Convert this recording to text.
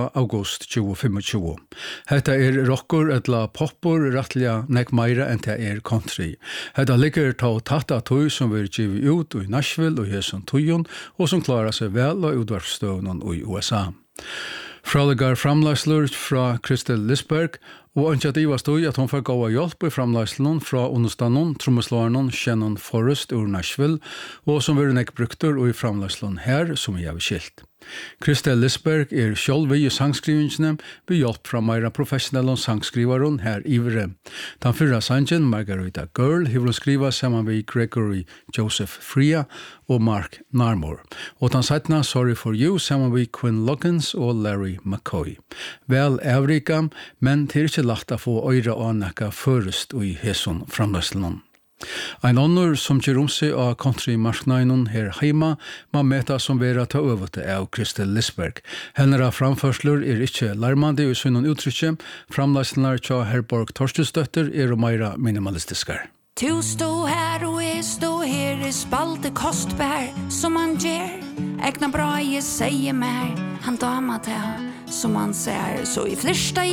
august 2025. Hetta rockor etla poppor rattliga nek meira enn det country. Hetta ligger ta tatta tøy som vil givi ut i Nashville og hesson tøyon, og som klarar seg vel og utvarpsstøvnen i USA. Fraligar framleislur fra Kristel Lisberg, og ønsker at Iva stod at hun får gå av hjelp i framleislenen fra understanden trommeslåren Shannon Forrest ur Nashville, og som vil nek brukter i framleislenen her som jeg har skilt. Kristel Lisberg selv i sangskrivingene ved hjelp fra meira professionelle sangskriveren her ivere. Den fyrre sangen, Margarita Girl, har hun skriva sammen med Gregory Joseph Fria og Mark Narmore. Og den settene Sorry for You sammen med Quinn Loggins og Larry McCoy. Vel avrika, men det ikke lagt å få øyre og nekka først i hesson framløselen. Ein annor som gjør seg av countrymarknaden her heima, man meta som vera ta øvete av Kristel Lisberg. Hennera framførsler ikke larmande i sønnen uttrykkje, framleislenar tja Herborg Torstensdøtter meira minimalistiskar. Du stå her og jeg stå her, spalte kostbær som han gjer. Egna bra jeg sier mer, han dama til som han ser, så i flirsta